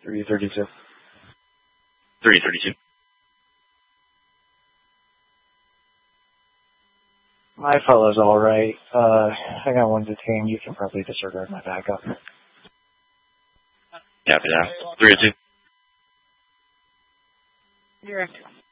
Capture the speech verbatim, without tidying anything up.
three thirty-two. three thirty-two. My fellow's all right. Uh, I got one detained. You can probably disregard my backup. Copy that. three oh two. Direct.